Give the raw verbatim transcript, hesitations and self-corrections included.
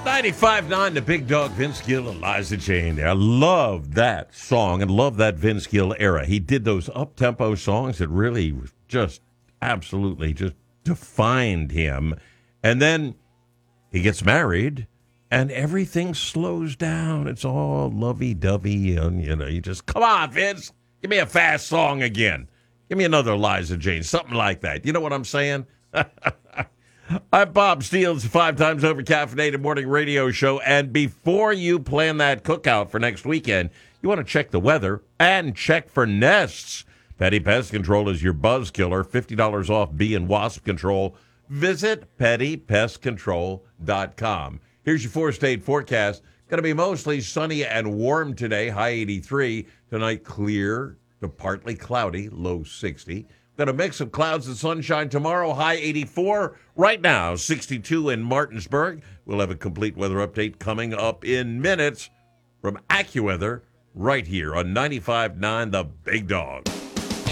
ninety-five nine, the Big Dog, Vince Gill, Eliza Jane there. I love that song and love that Vince Gill era. He did those up-tempo songs that really just absolutely just defined him. And then he gets married and everything slows down. It's all lovey-dovey. And, you know, you just, come on, Vince, give me a fast song again. Give me another Eliza Jane, something like that. You know what I'm saying? I'm Bob Steele's five times over caffeinated morning radio show. And before you plan that cookout for next weekend, you want to check the weather and check for nests. Petty Pest Control is your buzz killer. fifty dollars off bee and wasp control. Visit petty pest control dot com. Here's your four-state forecast. Going to be mostly sunny and warm today, high eighty-three. Tonight, clear to partly cloudy, low sixty. Got a mix of clouds and sunshine tomorrow, high eighty-four. Right now, sixty-two in Martinsburg. We'll have a complete weather update coming up in minutes from AccuWeather right here on ninety-five point nine The Big Dog.